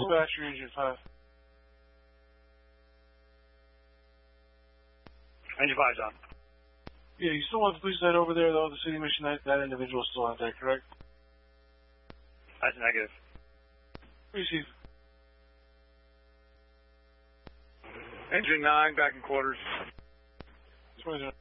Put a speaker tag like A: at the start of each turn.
A: battery engine 5.
B: Engine 5's on.
A: Yeah, you still want the police head over there, though? The city mission, that individual's still out there, correct?
B: That's negative.
A: Receive.
B: Engine 9, back in quarters.
A: 20.